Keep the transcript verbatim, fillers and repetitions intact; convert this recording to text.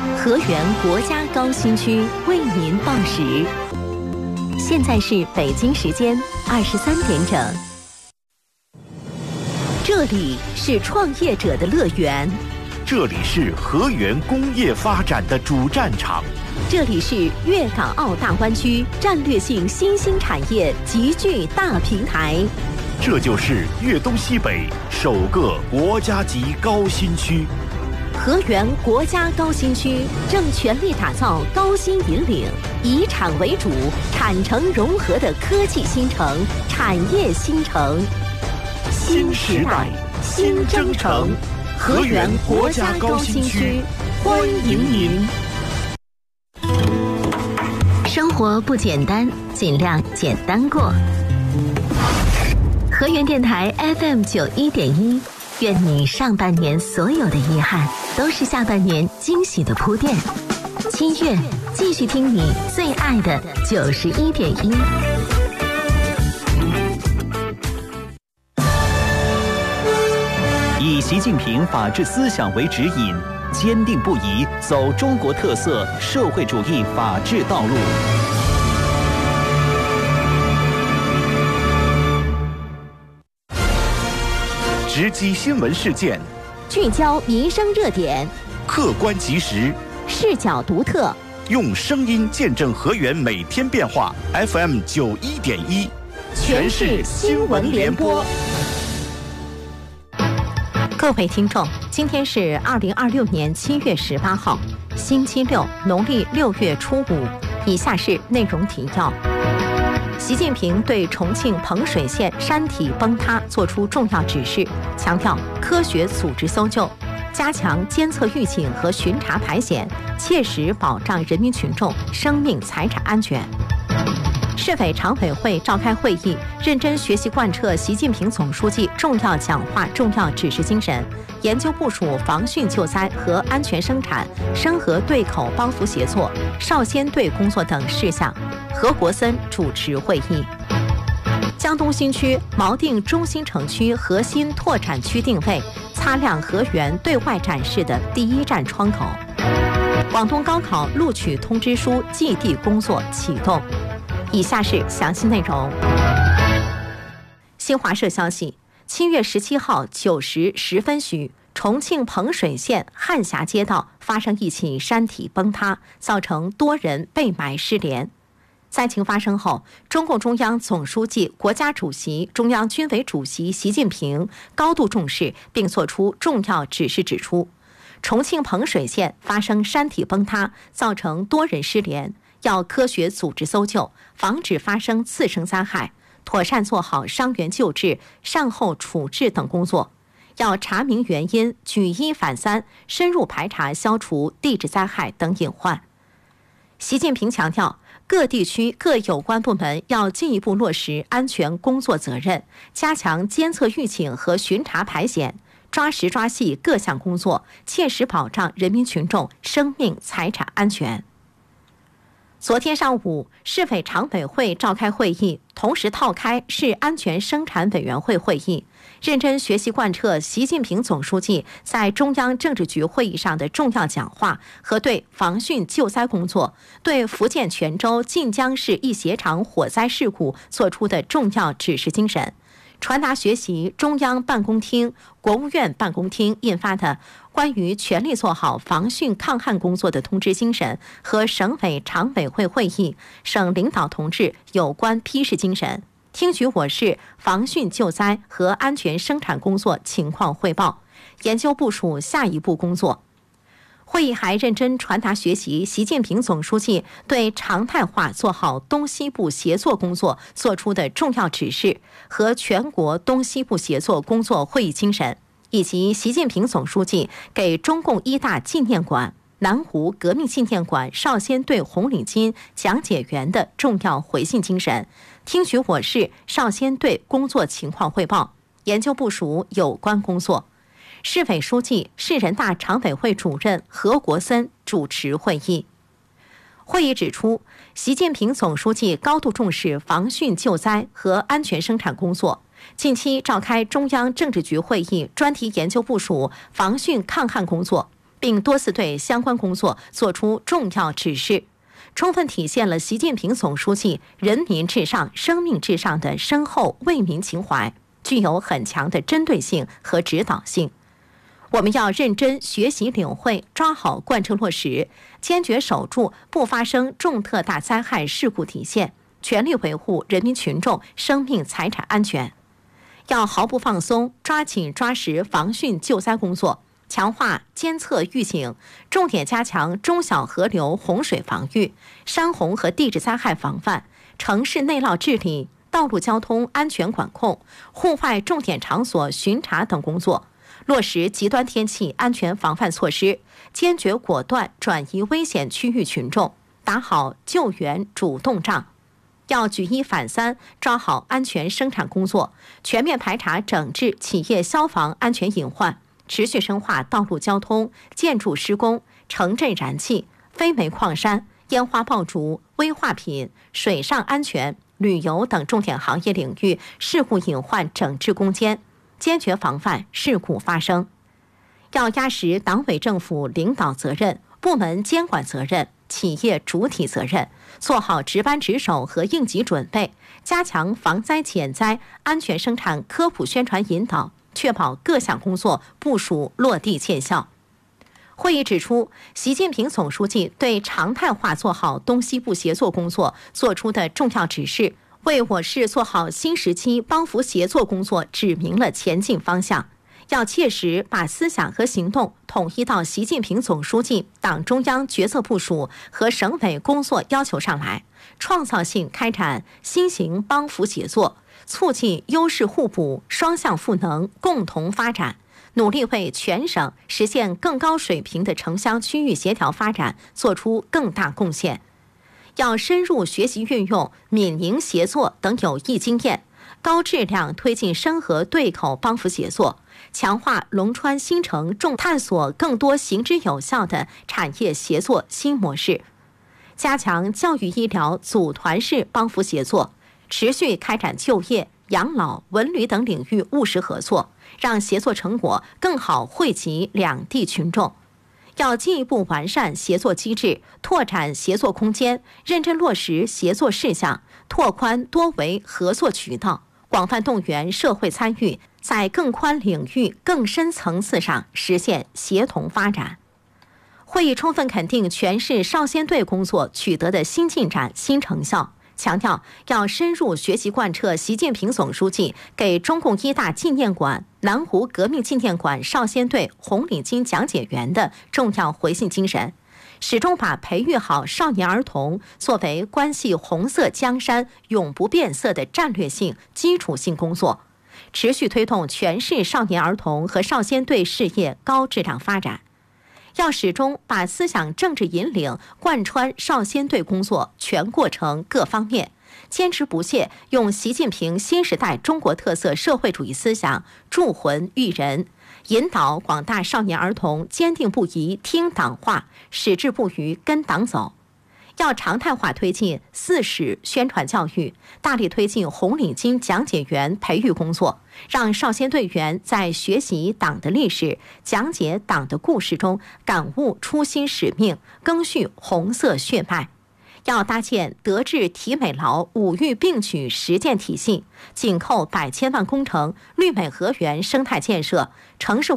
河源国家高新区为您报时，现在是北京时间二十三点整。这里是创业者的乐园， 这里是河源工业发展的主战场， 这里是粤港澳大湾区战略性新兴产业集聚大平台， 这就是粤东西北首个国家级高新区。 河源国家高新区正全力打造高新引领、以产为主、产城融合的科技新城、产业新城。新时代，新征程，河源国家高新区，欢迎您。生活不简单，尽量简单过。河源电台 F M 九一点一，愿你上半年所有的遗憾，都是下半年惊喜的铺垫。七月，继续听你最爱的九十一点一。 以习近平法治思想为指引，坚定不移走中国特色社会主义法治道路。 直击新闻事件， 聚焦民生热点， 客观及时， 视角独特， 用声音见证河源每天变化。F M 九一点一， 全市新闻联播。各位听众，今天是二零二六年七月十八号，星期六，农历六月初五。以下是内容提要：习近平对重庆彭水县山体崩塌作出重要指示，强调科学组织搜救，加强监测预警和巡查排险，切实保障人民群众生命财产安全。市委常委会召开会议，认真学习贯彻习近平总书记重要讲话重要指示精神，研究部署防汛救灾和安全生产、生核对口帮扶协作、少先队工作等事项。何国森主持会议。江东新区锚定中心城区核心拓展区定位，擦亮河源对外展示的第一站窗口。广东高考录取通知书寄递工作启动。以下是详细内容。新华社消息，七月十七号九时十分许，重庆彭水县汉峡街道发生一起山体崩塌，造成多人被埋失联。灾情发生后，中共中央总书记、国家主席、中央军委主席习近平高度重视，并作出重要指示，指出重庆彭水县发生山体崩塌，造成多人失联，要科学组织搜救，防止发生次生灾害，妥善做好伤员救治、善后处置等工作，要查明原因，举一反三，深入排查消除地质灾害等隐患。习近平强调，各地区各有关部门要进一步落实安全工作责任，加强监测预警和巡查排险，抓实抓细各项工作，切实保障人民群众生命财产安全。昨天上午，市委常委会召开会议，同时召开市安全生产委员会会议，认真学习贯彻习近平总书记在中央政治局会议上的重要讲话和对防汛救灾工作、对福建泉州晋江市一鞋厂火灾事故作出的重要指示精神，传达学习中央办公厅、国务院办公厅印发的关于全力做好防汛抗旱工作的通知精神和省委常委会会议、省领导同志有关批示精神，听取我市防汛救灾和安全生产工作情况汇报，研究部署下一步工作。会议还认真传达学习习近平总书记对常态化做好东西部协作工作作出的重要指示和全国东西部协作工作会议精神，以及习近平总书记给中共一大纪念馆、南湖革命纪念馆少先队红领巾讲解员的重要回信精神，听取我市少先队工作情况汇报，研究部署有关工作。市委书记、市人大常委会主任何国森主持会议。会议指出，习近平总书记高度重视防汛救灾和安全生产工作，近期召开中央政治局会议，专题研究部署防汛抗旱工作， 并多次对相关工作作出重要指示，充分体现了习近平总书记人民至上、生命至上的深厚为民情怀，具有很强的针对性和指导性。我们要认真学习领会，抓好贯彻落实，坚决守住不发生重特大灾害事故底线，全力维护人民群众生命财产安全。要毫不放松，抓紧抓实防汛救灾工作，强化监测预警，重点加强中小河流洪水防御、山洪和地质灾害防范、城市内涝治理、道路交通安全管控、户外重点场所巡查等工作，落实极端天气安全防范措施，坚决果断转移危险区域群众，打好救援主动仗。要举一反三，抓好安全生产工作，全面排查整治企业消防安全隐患，持续深化道路交通、建筑施工、城镇燃气、非煤矿山、烟花爆竹、危化品、水上安全、旅游等重点行业领域事故隐患整治攻坚，坚决防范事故发生。要压实党委政府领导责任、部门监管责任、企业主体责任，做好值班值守和应急准备，加强防灾减灾、安全生产科普宣传引导，确保各项工作部署落地见效。会议指出，习近平总书记对常态化做好东西部协作工作作出的重要指示，为我市做好新时期帮扶协作工作指明了前进方向。要切实把思想和行动统一到习近平总书记、党中央决策部署和省委工作要求上来，创造性开展新型帮扶协作，促进优势互补、双向赋能、共同发展，努力为全省实现更高水平的城乡区域协调发展做出更大贡献。要深入学习运用闽宁协作等有益经验，高质量推进深合对口帮扶协作，强化龙川新城重探索更多行之有效的产业协作新模式，加强教育医疗组团式帮扶协作，持续开展就业、养老、文旅等领域务实合作，让协作成果更好惠及两地群众。要进一步完善协作机制，拓展协作空间，认真落实协作事项，拓宽多维合作渠道，广泛动员社会参与，在更宽领域、更深层次上实现协同发展。会议充分肯定全市少先队工作取得的新进展、新成效，强调要深入学习贯彻习近平总书记给中共一大纪念馆、南湖革命纪念馆少先队红领巾讲解员的重要回信精神，始终把培育好少年儿童作为关系红色江山永不变色的战略性、基础性工作，持续推动全市少年儿童和少先队事业高质量发展。要始终把思想政治引领贯穿少先队工作全过程各方面，坚持不懈用习近平新时代中国特色社会主义思想铸魂育人，引导广大少年儿童坚定不移听党话，矢志不渝跟党走。要常态化推进四史宣传教育，大力推进红领巾讲解员培育工作，让少先队员在学习党的历史、讲解党的故事中感悟初心使命，赓续红色血脉。要搭建德智体美劳五育并举实践体系，紧扣百千万工程、绿美河源生态建设、城市